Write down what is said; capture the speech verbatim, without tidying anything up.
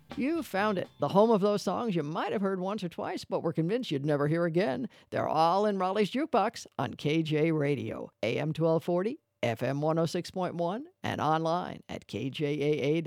You found it. The home of those songs you might have heard once or twice, but were convinced you'd never hear again. They're all in Raleigh's Jukebox on K J Radio, A M twelve forty, F M one oh six point one, and online at K J A A